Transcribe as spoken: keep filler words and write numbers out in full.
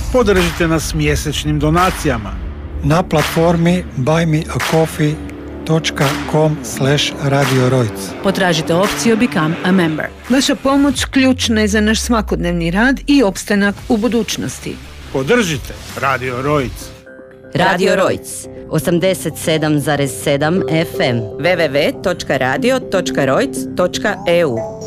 Podržite nas mjesečnim donacijama na platformi buy me a coffee dot com slash radio rojc. Potražite opciju Become a Member. Vaša pomoć ključna je za naš svakodnevni rad i opstanak u budućnosti. Podržite Radio Rojc. Radio Rojc, osamdeset sedam zarez sedam F M, w w w dot radio dot rojc dot e u.